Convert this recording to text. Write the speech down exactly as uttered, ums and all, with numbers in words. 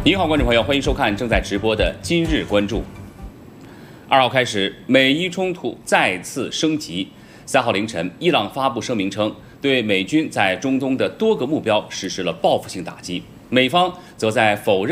您好，观众朋友，欢迎收看正在直播的《今日关注》。二号开始，美伊冲突再次升级。三号凌晨，伊朗发布声明称，对美军在中东的多个目标实施了报复性打击。美方则在否认